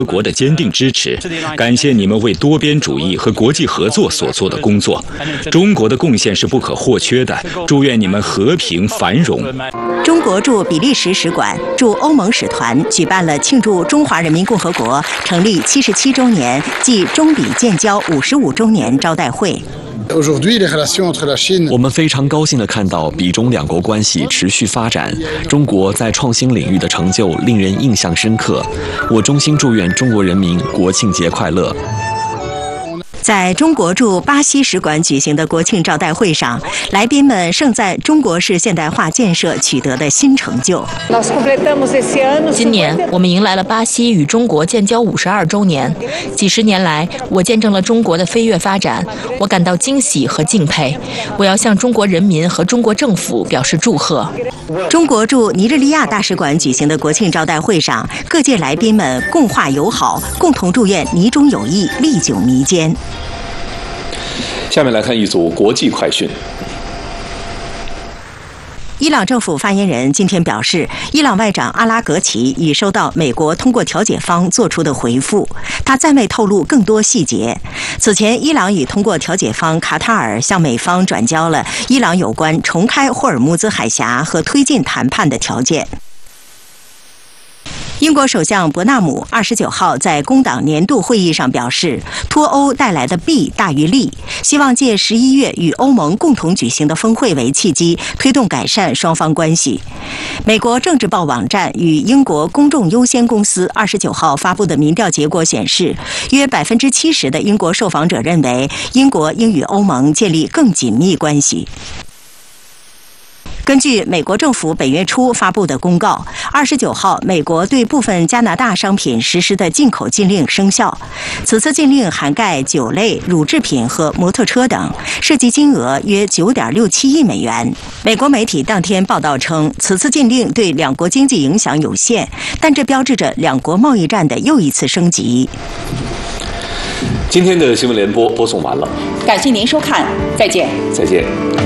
国的坚定支持，感谢你们为多边主义和国际合作所做的工作。中国的贡献是不可或缺的，祝愿你们和平繁荣。 中国驻比利时使馆、驻欧盟使团举办了庆祝中华人民共和国成立77周年暨中比建交55周年招待会。 我们非常高兴地看到比中两国关系持续发展，中国在创新领域的成就令人印象深刻。我衷心祝愿中国人民国庆节快乐。 在中国驻巴西使馆举行的国庆招待会上，来宾们盛赞中国式现代化建设取得的新成就。 今年我们迎来了巴西与中国建交52周年，几十年来，我见证了中国的飞跃发展，我感到惊喜和敬佩。我要向中国人民和中国政府表示祝贺。 中国驻尼日利亚大使馆举行的国庆招待会上，各界来宾们共话友好，共同祝愿尼中友谊历久弥坚。 下面来看一组国际快讯。 伊朗政府发言人今天表示，伊朗外长阿拉格齐已收到美国通过调解方做出的回复，他暂未透露更多细节。此前，伊朗已通过调解方卡塔尔向美方转交了伊朗有关重开霍尔木兹海峡和推进谈判的条件。英国首相伯纳姆29号在工党年度会议上表示，脱欧带来的弊大于利，希望借11月与欧盟共同举行的峰会为契机，推动改善双方关系。美国政治报网站与英国公众优先公司29号发布的民调结果显示，约70%的英国受访者认为英国应与欧盟建立更紧密关系。根据美国政府本月初发布的公告，29号，美国对部分加拿大商品实施的进口禁令生效。此次禁令涵盖酒类、乳制品和摩托车等，涉及金额约9.67亿美元。美国媒体当天报道称，此次禁令对两国经济影响有限，但这标志着两国贸易战的又一次升级。 今天的新闻联播播送完了， 感谢您收看，再见。 再见。